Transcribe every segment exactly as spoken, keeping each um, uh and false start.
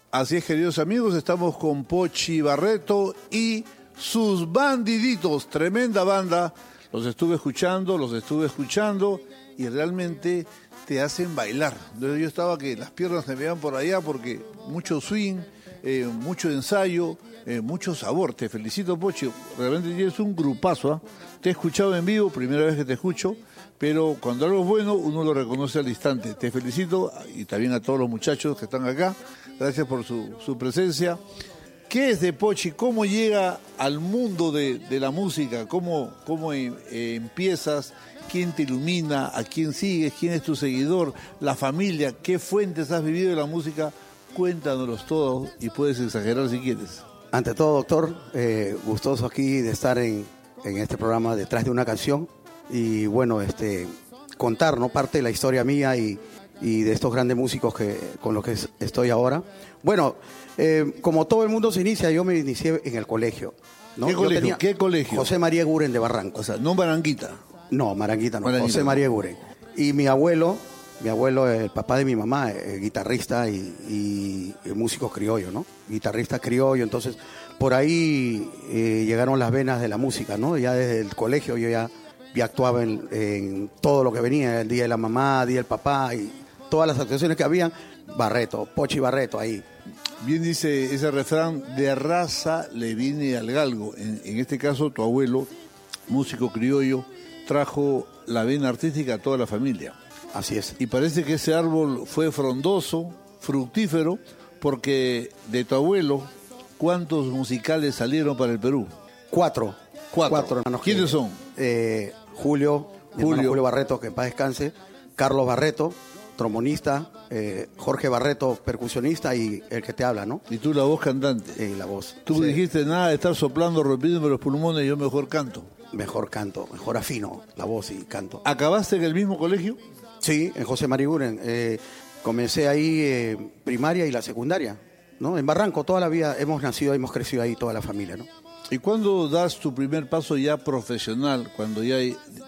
Así es, queridos amigos, estamos con Pochi Barreto y sus bandiditos, tremenda banda. Los estuve escuchando, los estuve escuchando y realmente te hacen bailar. Yo estaba que las piernas me veían por allá porque mucho swing, eh, mucho ensayo, eh, mucho sabor. Te felicito, Pochi, realmente tienes un grupazo, ¿eh? Te he escuchado en vivo, primera vez que te escucho, pero cuando algo es bueno uno lo reconoce al instante. Te felicito y también a todos los muchachos que están acá. Gracias por su, su presencia. ¿Qué es de Pochi? ¿Cómo llega al mundo de, de la música? ¿Cómo, cómo eh, empiezas? ¿Quién te ilumina? ¿A quién sigues? ¿Quién es tu seguidor? ¿La familia? ¿Qué fuentes has vivido de la música? Cuéntanos todo y puedes exagerar si quieres. Ante todo, doctor, eh, gustoso aquí de estar en, en este programa Detrás de una Canción y bueno, este contar, ¿no?, parte de la historia mía y, y de estos grandes músicos que, con los que estoy ahora. Bueno, eh, como todo el mundo se inicia, yo me inicié en el colegio, ¿no? ¿Qué colegio? Tenía ¿Qué colegio? José María Eguren de Barranco. O sea, no Maranguita. No, Maranguita no, Maranguita. José María Eguren. Y mi abuelo, mi abuelo, el papá de mi mamá, eh, guitarrista y, y, y músico criollo, ¿no? Guitarrista criollo, entonces por ahí eh, llegaron las venas de la música, ¿no? Ya desde el colegio yo ya, ya actuaba en, en todo lo que venía, el Día de la Mamá, el Día del Papá y todas las actuaciones que habían, Barreto, Pochi Barreto ahí. Bien dice ese refrán, de raza le viene al galgo. En, en este caso, tu abuelo, músico criollo, trajo la vena artística a toda la familia. Así es. Y parece que ese árbol fue frondoso, fructífero, porque de tu abuelo, ¿cuántos musicales salieron para el Perú? Cuatro. Cuatro. Cuatro hermanos. ¿Quiénes que, son? Eh, Julio, mi Julio. hermano Julio Barreto, que en paz descanse, Carlos Barreto, trombonista, eh, Jorge Barreto, percusionista y el que te habla, ¿no? Y tú la voz cantante. Eh, la voz. Tú Sí. dijiste, nada de estar soplando, rompiéndome los pulmones, yo mejor canto. Mejor canto, mejor afino la voz y canto. ¿Acabaste en el mismo colegio? Sí, en José María Eguren. Eh, comencé ahí eh, primaria y la secundaria, ¿no? En Barranco, toda la vida hemos nacido, hemos crecido ahí toda la familia, ¿no? ¿Y cuándo das tu primer paso ya profesional, cuando ya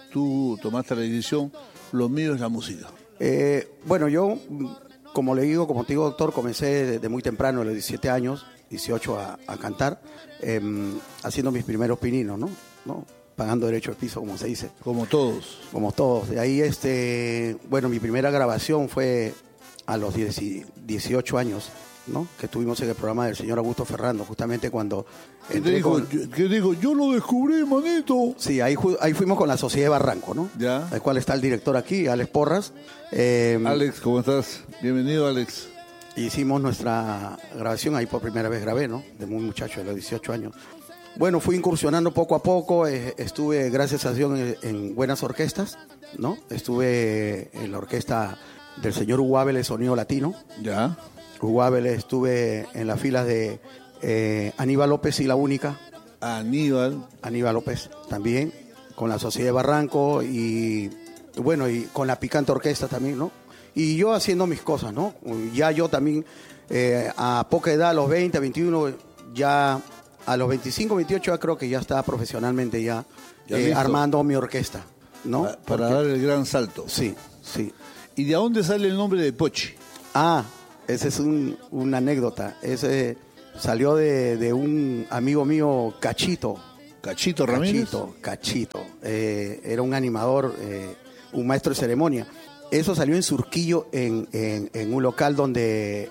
tú tomaste la decisión, lo mío es la música? Eh, bueno, yo, como le digo, como te digo, doctor, comencé desde muy temprano, a los diecisiete años, dieciocho, a, a cantar, eh, haciendo mis primeros pininos, ¿no? ¿no? Pagando derecho al piso, como se dice. Como todos. Como todos. De ahí, este, bueno, mi primera grabación fue a los dieciocho años, ¿no? Que estuvimos en el programa del señor Augusto Ferrando, justamente cuando... ¿Qué te dijo? con... Yo, ¿Qué dijo? Yo lo descubrí, manito. Sí, ahí, ahí fuimos con la Sociedad de Barranco, ¿no? Ya. Al cual está el director aquí, Alex Porras. Eh, Alex, ¿cómo estás? Bienvenido, Alex. Hicimos nuestra grabación, ahí por primera vez grabé, ¿no? De muy muchacho, de los dieciocho años. Bueno, fui incursionando poco a poco, eh, estuve, gracias a Dios, en, en buenas orquestas, ¿no? Estuve en la orquesta del señor Hugo Áviles, Sonido Latino. Ya. Hugo Áviles, estuve en las filas de eh, Aníbal López y La Única. Aníbal. Aníbal López también, con la Sociedad de Barranco y, bueno, y con la Picante Orquesta también, ¿no? Y yo haciendo mis cosas, ¿no? Ya yo también, eh, a poca edad, a los veinte, veintiuno, ya... A los veinticinco, veintiocho ya creo que ya estaba profesionalmente ya, ya eh, armando mi orquesta, ¿no? Para, para dar el gran salto. Sí, sí. ¿Y de dónde sale el nombre de Pochi? Ah, esa es un, una anécdota. Ese salió de, de un amigo mío, Cachito. ¿Cachito Ramírez? Cachito, Cachito. Eh, era un animador, eh, un maestro de ceremonia. Eso salió en Surquillo, en, en, en un local donde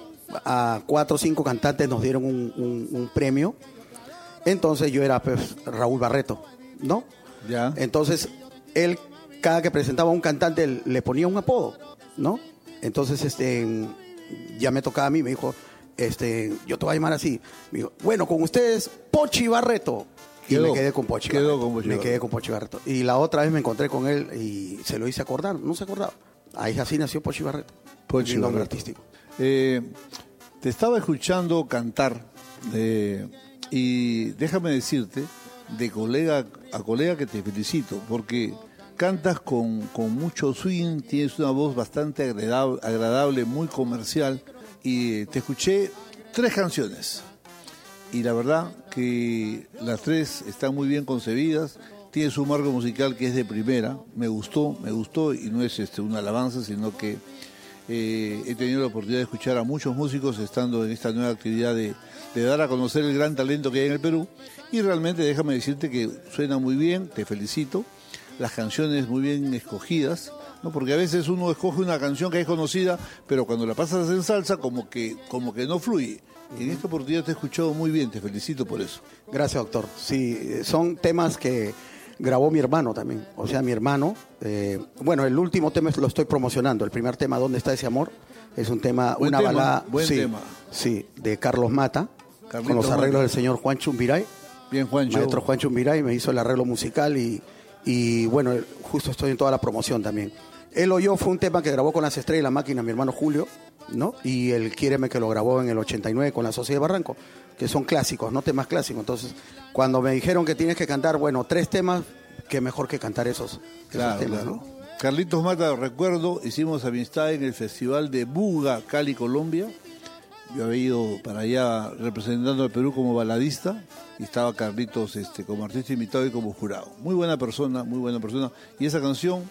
a cuatro o cinco cantantes nos dieron un, un, un premio. Entonces yo era, pues, Raúl Barreto, ¿no? Ya. Entonces él, cada que presentaba a un cantante, le ponía un apodo, ¿no? Entonces, este, ya me tocaba a mí, me dijo, este, yo te voy a llamar así. Me dijo, bueno, con ustedes, Pochi Barreto. Y Quedó, me quedé con Pochi quedó Barreto. con Pochi me Barreto. quedé con Pochi Barreto. Y la otra vez me encontré con él y se lo hice acordar, no se acordaba. Ahí así nació Pochi Barreto. Pochi mi nombre Barreto. artístico. Eh, te estaba escuchando cantar eh, y déjame decirte, de colega a colega, que te felicito, porque cantas con, con mucho swing, tienes una voz bastante agradable, agradable, muy comercial, y te escuché tres canciones. Y la verdad que las tres están muy bien concebidas, tienes un marco musical que es de primera, me gustó, me gustó, y no es este, una alabanza, sino que Eh, he tenido la oportunidad de escuchar a muchos músicos estando en esta nueva actividad de, de dar a conocer el gran talento que hay en el Perú. Y realmente déjame decirte que suena muy bien, te felicito. Las canciones muy bien escogidas, ¿no? Porque a veces uno escoge una canción que es conocida, pero cuando la pasas en salsa como que, como que no fluye. En esta oportunidad te he escuchado muy bien, te felicito por eso. Gracias, doctor. Sí, son temas que grabó mi hermano también. O sea, mi hermano, eh, bueno, el último tema lo estoy promocionando. El primer tema, ¿Dónde está ese amor? Es un tema, Buen una tema, balada, buen sí, tema. sí, de Carlos Mata, Carlitos con los arreglos Mata. del señor Juan Chumbiray. Bien, Juancho. Maestro Juan Chumbiray me hizo el arreglo musical y, y bueno, justo estoy en toda la promoción también. Él o yo fue un tema que grabó con las Estrellas y la Máquina, mi hermano Julio, ¿no? Y el Quiéreme, que lo grabó en el ochenta y nueve con la Sociedad de Barranco, que son clásicos, no temas clásicos. Entonces, cuando me dijeron que tienes que cantar, bueno, tres temas, qué mejor que cantar esos, esos Claro, temas, claro. ¿no? Carlitos Mata, recuerdo, hicimos amistad en el Festival de Buga, Cali, Colombia. Yo había ido para allá representando al Perú como baladista y estaba Carlitos este, como artista invitado y como jurado. Muy buena persona, muy buena persona. Y esa canción,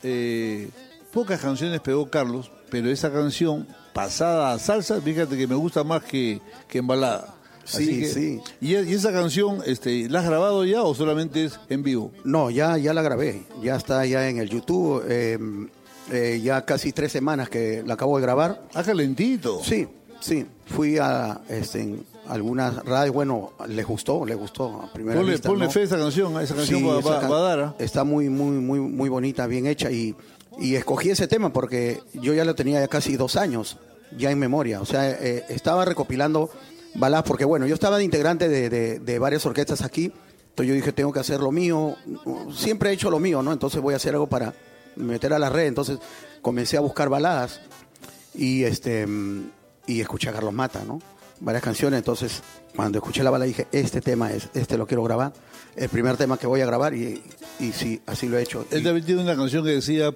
eh, pocas canciones pegó Carlos, pero esa canción pasada a salsa, fíjate que me gusta más que, que en balada. Sí, Así que, sí. ¿Y, y esa canción, este, la has grabado ya o solamente es en vivo? No, ya, ya la grabé, ya está ya en el YouTube, eh, eh, ya casi tres semanas que la acabo de grabar. Ah, calentito. Sí, sí, fui a este, en algunas radios, bueno, les gustó, les gustó a primera Ponle, vista, ponle ¿no? fe a esa canción, a esa canción Sí, va, esa va- can- va a dar, ¿ah? está muy, muy, muy, muy bonita, bien hecha y, y escogí ese tema porque yo ya lo tenía ya casi dos años, ya en memoria, o sea, eh, estaba recopilando baladas porque bueno, yo estaba de integrante de, de, de varias orquestas aquí, entonces yo dije tengo que hacer lo mío, siempre he hecho lo mío, ¿no? Entonces voy a hacer algo para meter a la red, entonces comencé a buscar baladas y este y escuché a Carlos Mata, ¿no? Varias canciones, entonces cuando escuché la balada dije, este tema es, este lo quiero grabar, el primer tema que voy a grabar y, y sí, así lo he hecho. Él Y- también tiene una canción que decía,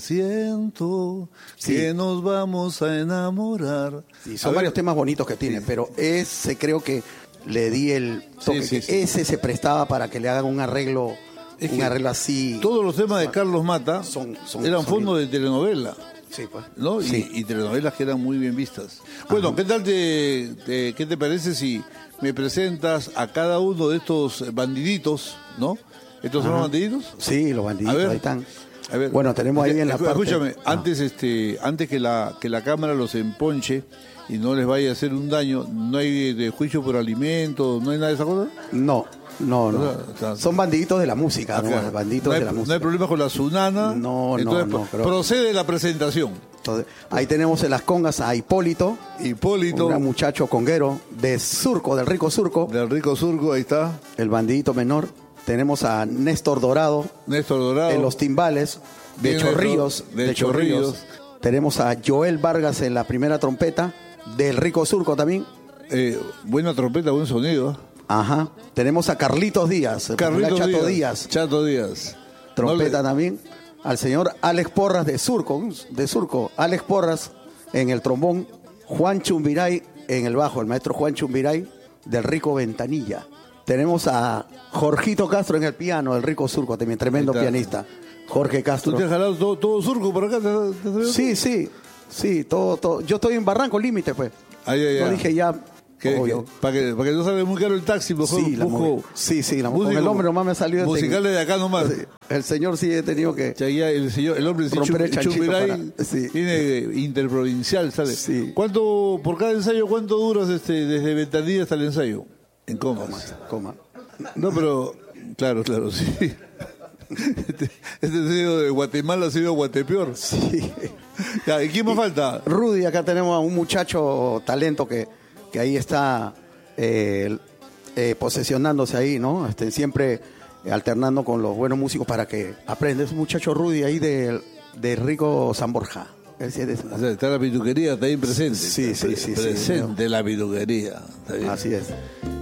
presiento Sí. que nos vamos a enamorar. y A son ver, varios temas bonitos que tiene, pero ese creo que le di el toque, Sí, sí, que sí. ese se prestaba para que le hagan un arreglo, Es un que arreglo así. Todos los temas de Carlos Mata Son- son- eran son fondos de telenovela, Sí, pues. ¿no? Sí. Y, y telenovelas que eran muy bien vistas. Bueno, ¿qué tal te, te- qué te parece si me presentas a cada uno de estos bandiditos, ¿no? ¿Estos son los bandiditos? Sí, los bandiditos, A ver. ahí están. A ver, Bueno, tenemos ahí en la escu- parte... Escúchame, Ah. antes este, antes que la que la cámara los emponche y no les vaya a hacer un daño, no hay de juicio por alimentos, no hay nada de esa cosa. No, no, no. O sea, o sea, Son bandiditos de la música, ¿no? Acá. Bandiditos no hay, de la no música. hay problema con la Sunana. No, no, Entonces, no, pro- pero- procede la presentación. Entonces, ahí tenemos en las congas a Hipólito, Hipólito, un gran muchacho conguero de Surco, del rico Surco, del rico surco, ahí está. el bandidito menor. Tenemos a Néstor Dorado Néstor Dorado. en los timbales, de Bien, Chorrillos, de de Chorrillos. Chorrillos. Tenemos a Joel Vargas en la primera trompeta, del rico Surco también. Eh, buena trompeta, buen sonido. ¿eh? Ajá. Tenemos a Carlitos Díaz, el Carlitos popular Chato Díaz. Díaz, Chato Díaz. trompeta No le- también. Al señor Alex Porras de Surco, de Surco. Alex Porras en el trombón. Juan Chumbiray en el bajo, el maestro Juan Chumbiray del rico Ventanilla. Tenemos a Jorgito Castro en el piano, el rico Surco, también tremendo Ahí está. pianista. Jorge ¿Tú Castro. te has jalado todo, todo surco por acá? ¿Te- te- te- Sí, sí, sí, todo, todo. Yo estoy en Barranco Límite, pues. Ay, ay, Yo ay. dije ya, Que- obvio. que- para que, para que no salga muy caro el taxi, mejor Sí, la busco mu- sí, sí, la mu- con músico- el hombre nomás me salió este- musicales de acá nomás. El señor sí he tenido que... Ya, ya, el señor, el hombre sí, Romper el Chum- chanchito Chumbiray para- sí. tiene eh, interprovincial, ¿sabes? Sí. ¿Cuánto, por cada ensayo, cuánto duras este, desde Ventanilla hasta el ensayo? En comas. Coma. No, pero, claro, claro, sí. Este, este ha sido de Guatemala, ha sido Guatepeor. Sí. Ya, ¿y quién más falta? Rudy, acá tenemos a un muchacho talento que, que ahí está eh, eh, posesionándose ahí, ¿no? Este, siempre alternando con los buenos músicos para que aprenda. Es un muchacho Rudy ahí de, de Rico San Borja. Él sí es de esa- O sea, está la pituquería, está ahí presente. Sí, sí, sí, sí, Presente sí. la pituquería. Está bien. Así es.